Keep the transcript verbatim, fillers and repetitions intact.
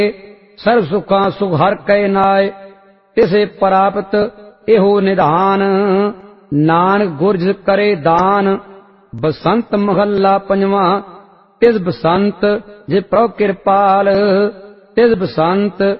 ਸਰਬ ਸੁਖਾਂ ਸੁਖ ਹਰ ਕੈ ਨਾਏ। ਤਿਸੇ ਪ੍ਰਾਪਤ ਇਹੋ ਨਿਧਾਨ, ਨਾਨਕ ਗੁਰ ਜਿਸ ਕਰੇ ਦਾਨ। ਬਸੰਤ ਮਹੱਲਾ ਪੰਜਵਾਂ। ਤਿਸ ਬਸੰਤ ਜੇ ਪ੍ਰਭ ਕਿਰਪਾਲ, ਤਿਸ ਬਸੰਤ